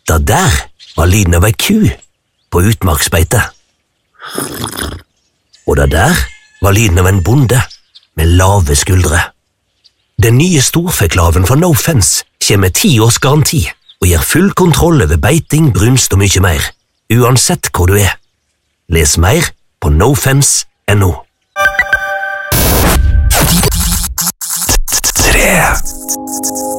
Det der var lyden av ei ku på utmarksbeite. Og det der var lyden av en bonde med lave skuldre. Den nye storfeklaven fra No Fence kommer med 10 års garanti og gir full kontroll over beiting, brunst og mye mer, uansett hvor du er. Les mer på nofence.no. 3